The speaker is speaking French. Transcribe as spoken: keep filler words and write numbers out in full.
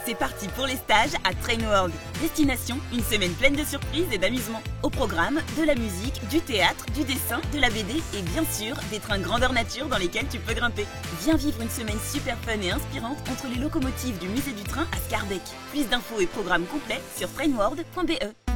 C'est parti pour les stages à Train World. Destination, une semaine pleine de surprises et d'amusement. Au programme, de la musique, du théâtre, du dessin, de la B D et bien sûr, des trains grandeur nature dans lesquels tu peux grimper. Viens vivre une semaine super fun et inspirante entre les locomotives du musée du train à Scarbeck. Plus d'infos et programmes complets sur train world point b e.